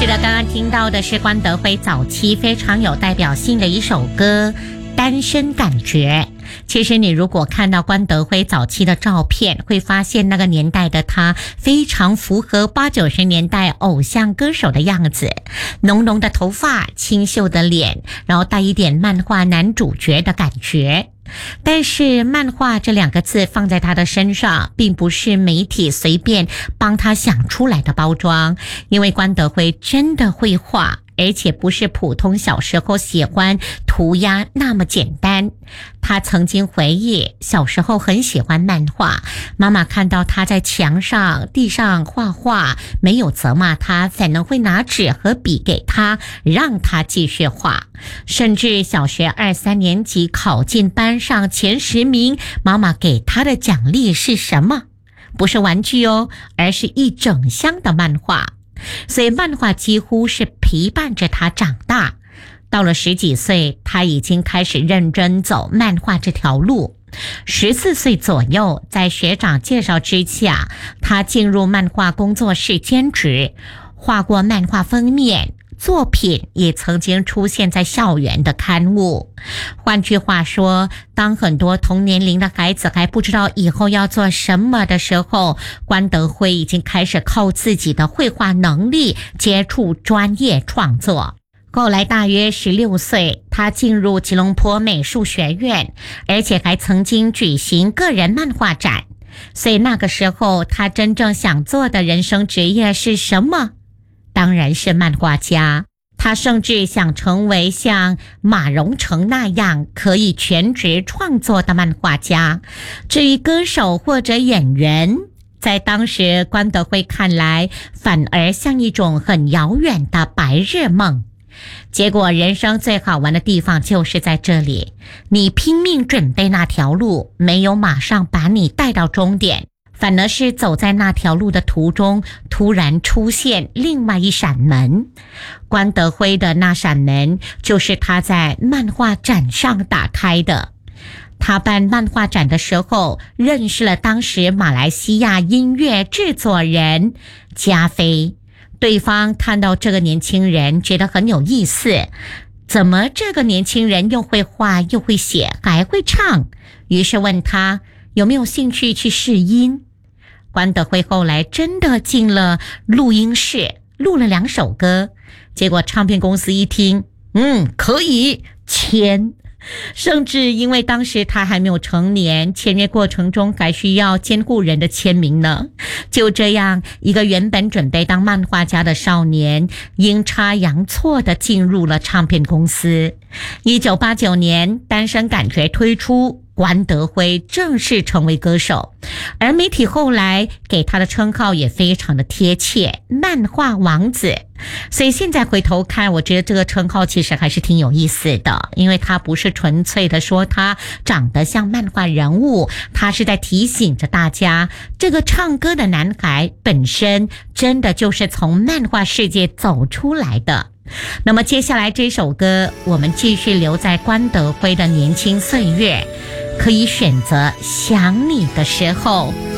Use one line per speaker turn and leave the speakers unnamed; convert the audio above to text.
是的，刚刚听到的是关德辉早期非常有代表性的一首歌《单身感觉》。其实你如果看到关德辉早期的照片，会发现那个年代的他非常符合80、90年代偶像歌手的样子，浓浓的头发，清秀的脸，然后带一点漫画男主角的感觉。但是漫画这2个字放在他的身上，并不是媒体随便帮他想出来的包装，因为关德辉真的会画，而且不是普通小时候喜欢涂鸦那么简单。他曾经回忆，小时候很喜欢漫画，妈妈看到他在墙上、地上画画，没有责骂他，反而会拿纸和笔给他，让他继续画。甚至小学2、3年级考进班上前10名，妈妈给他的奖励是什么？不是玩具哦，而是一整箱的漫画。所以漫画几乎是陪伴着他长大。到了10几岁，他已经开始认真走漫画这条路。14岁左右，在学长介绍之下，他进入漫画工作室兼职，画过漫画封面，作品也曾经出现在校园的刊物。换句话说，当很多同年龄的孩子还不知道以后要做什么的时候，关德辉已经开始靠自己的绘画能力接触专业创作。后来大约16岁，他进入吉隆坡美术学院，而且还曾经举行个人漫画展。所以那个时候，他真正想做的人生职业是什么？当然是漫画家。他甚至想成为像马荣成那样可以全职创作的漫画家。至于歌手或者演员，在当时关德辉看来，反而像一种很遥远的白日梦。结果人生最好玩的地方就是在这里，你拼命准备那条路，没有马上把你带到终点，反而是走在那条路的途中，突然出现另外一扇门。关德辉的那扇门，就是他在漫画展上打开的。他办漫画展的时候，认识了当时马来西亚音乐制作人加菲。对方看到这个年轻人，觉得很有意思，怎么这个年轻人又会画又会写还会唱？于是问他有没有兴趣去试音。关德辉后来真的进了录音室，录了2首歌，结果唱片公司一听，可以签。甚至因为当时他还没有成年，签约过程中还需要监护人的签名呢。就这样，一个原本准备当漫画家的少年，阴差阳错地进入了唱片公司。1989年，单身感觉推出，关德辉正式成为歌手，而媒体后来给他的称号也非常的贴切，漫画王子。所以现在回头看，我觉得这个称号其实还是挺有意思的，因为他不是纯粹的说他长得像漫画人物，他是在提醒着大家，这个唱歌的男孩本身真的就是从漫画世界走出来的。那么接下来这首歌，我们继续留在关德辉的年轻岁月，可以选择想你的时候。